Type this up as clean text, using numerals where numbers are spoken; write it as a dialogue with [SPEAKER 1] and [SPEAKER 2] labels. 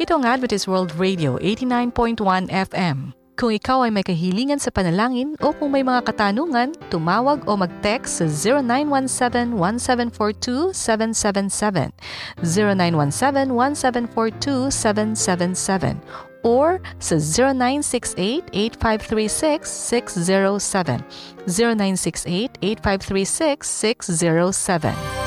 [SPEAKER 1] Ito ang Adventist World Radio 89.1 FM. Kung ikaw ay may kahilingan sa panalangin o kung may mga katanungan, tumawag o mag-text sa 0917-1742-777, 0917-1742-777, or sa 0968-8536-607, 0968-8536-607.